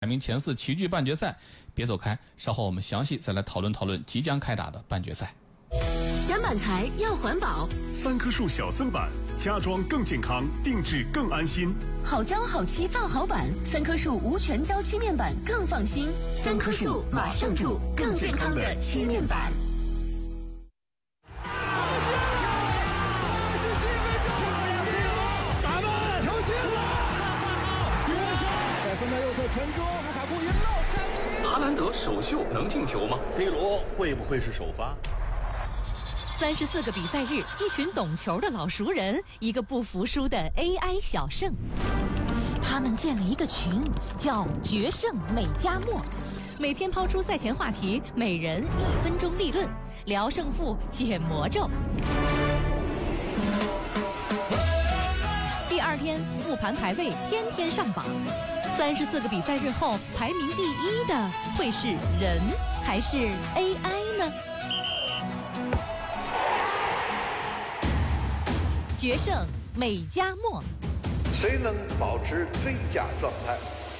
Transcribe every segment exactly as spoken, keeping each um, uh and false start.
名前四齐聚半决赛。别走开，稍后我们详细再来讨论讨论即将开打的半决赛。 选板材要环保， 三棵树小森板，家装更健康，定制更安心。 好胶好漆造好板，三棵树无全胶漆面板更放心。三棵树马上住更健康的漆面板。 打门，球进了！在分到右侧传中，卢卡库一绕山。 哈兰德首秀能进球吗 ？C 罗会不会是首发？ 三十四个比赛日，一群懂球的老熟人，一个不服输的 A I 小胜。他们建了一个群，叫“决胜美加墨”，每天抛出赛前话题，每人一分钟立论，聊胜负，解魔咒。第二天复盘排位，天天上榜。三十四个比赛日后，排名第一的会是人还是 A I 呢？决胜美加墨， 谁能保持最佳状态？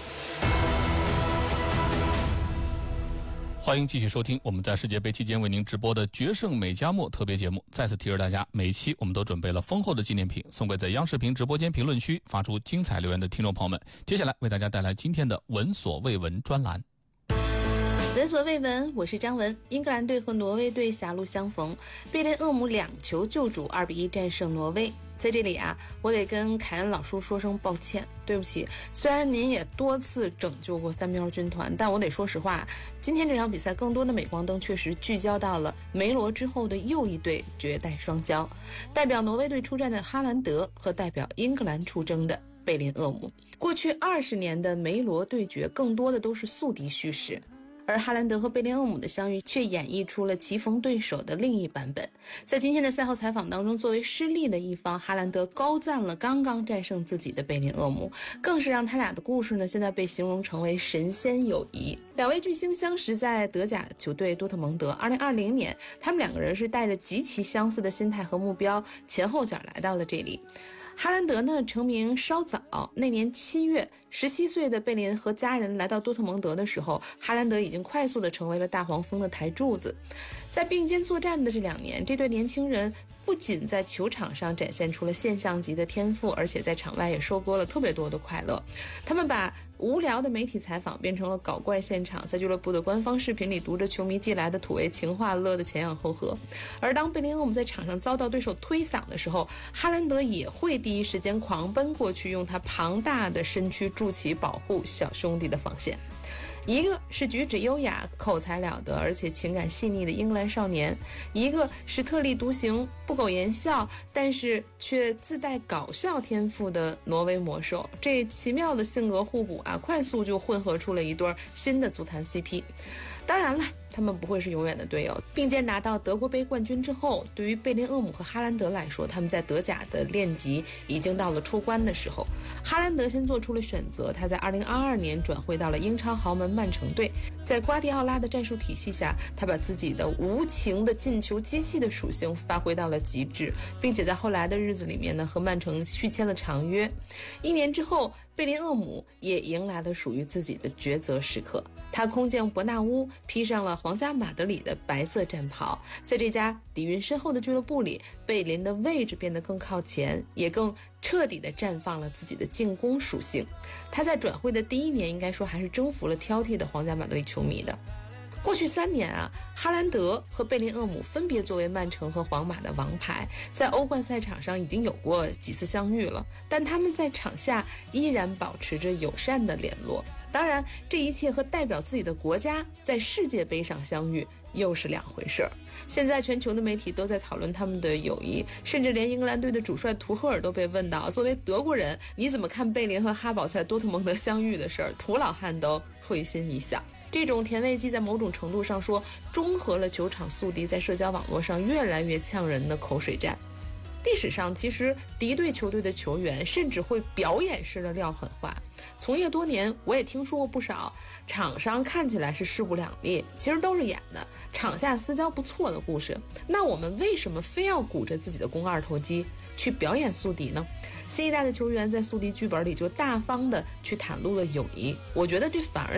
欢迎继续收听我们在世界杯期间为您直播的决胜美加墨特别节目。再次提示大家，每一期我们都准备了丰厚的纪念品，送给在央视频直播间评论区发出精彩留言的听众朋友们。接下来为大家带来今天的闻所未闻专栏。 闻所未闻，我是张文。英格兰队和挪威队狭路相逢，贝林厄姆两球救主，二比一战胜挪威。在这里啊，我得跟凯恩老叔说声抱歉，对不起。虽然您也多次拯救过三喵军团，但我得说实话，今天这场比赛更多的镁光灯确实聚焦到了梅罗之后的又一对绝代双骄，代表挪威队出战的哈兰德和代表英格兰出征的贝林厄姆。过去二十年的梅罗对决更多的都是宿敌叙事，而哈兰德和贝林厄姆的相遇却演绎出了棋逢对手的另一版本。在今天的赛后采访当中，作为失利的一方，哈兰德高赞了刚刚战胜自己的贝林厄姆，更是让他俩的故事呢现在被形容成为神仙友谊。两位巨星相识在德甲球队多特蒙德，二零二零年他们两个人是带着极其相似的心态和目标前后脚来到了这里。哈兰德呢成名稍早，那年七月，十七岁的贝林和家人来到多特蒙德的时候，哈兰德已经快速的成为了大黄蜂的台柱子。在并肩作战的这两年，这对年轻人不仅在球场上展现出了现象级的天赋，而且在场外也收割了特别多的快乐。他们把无聊的媒体采访变成了搞怪现场，在俱乐部的官方视频里读着球迷寄来的土味情话，乐得前仰后合。而当贝林厄姆在场上遭到对手推搡的时候，哈兰德也会第一时间狂奔过去，用他庞大的身躯筑起保护小兄弟的防线。一个是举止优雅、口才了得而且情感细腻的英格兰少年，一个是特立独行、不苟言笑但是却自带搞笑天赋的挪威魔兽。这奇妙的性格互补啊，快速就混合出了一对新的足坛 C P。 当然了，他们不会是永远的队友。并肩拿到德国杯冠军之后，对于贝林厄姆和哈兰德来说，他们在德甲的练级已经到了出关的时候。哈兰德先做出了选择，他在二零二二年转会到了英超豪门曼城队。在瓜迪奥拉的战术体系下，他把自己的无情的进球机器的属性发挥到了极致，并且在后来的日子里面呢，和曼城续签了长约。一年之后，贝林厄姆也迎来了属于自己的抉择时刻。他空降伯纳乌，披上了皇家马德里的白色战袍。在这家底蕴深厚的俱乐部里，贝林的位置变得更靠前，也更彻底地绽放了自己的进攻属性。他在转会的第一年，应该说还是征服了挑剔的皇家马德里球迷的。过去三年啊，哈兰德和贝林厄姆分别作为曼城和皇马的王牌，在欧冠赛场上已经有过几次相遇了，但他们在场下依然保持着友善的联络。当然，这一切和代表自己的国家在世界杯上相遇又是两回事儿。现在全球的媒体都在讨论他们的友谊，甚至连英格兰队的主帅图赫尔都被问到，作为德国人，你怎么看贝林和哈堡在多特蒙德相遇的事儿？图老汉都会心一笑。这种甜味剂在某种程度上说，中和了球场宿敌在社交网络上越来越呛人的口水战。历史上，其实敌对球队的球员甚至会表演式的撂狠话。从业多年，我也听说过不少场上看起来是势不两立，其实都是演的，场下私交不错的故事。那我们为什么非要鼓着自己的肱二头肌去表演宿敌呢？新一代的球员在宿敌剧本里就大方的去袒露了友谊，我觉得这反而